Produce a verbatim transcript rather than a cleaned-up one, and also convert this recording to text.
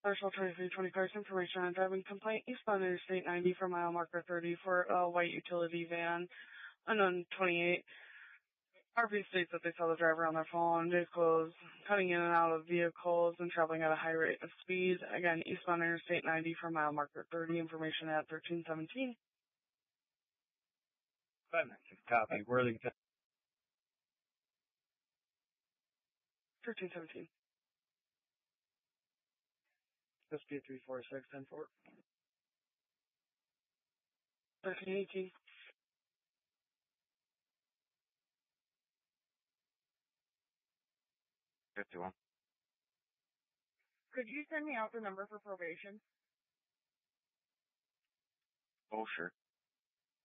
Marshall twenty-three twenty cars, information on driving complaint, eastbound Interstate ninety for mile marker thirty for a white utility van, unknown twenty-eight. R P states that they saw the driver on their phone, vehicles cutting in and out of vehicles and traveling at a high rate of speed. Again, eastbound Interstate ninety for mile marker thirty, information at thirteen seventeen. five nine six, copy. Worthington. thirteen seventeen. S P three four six ten four. thirteen eighteen. fifty-one. Could you send me out the number for probation? Oh, sure.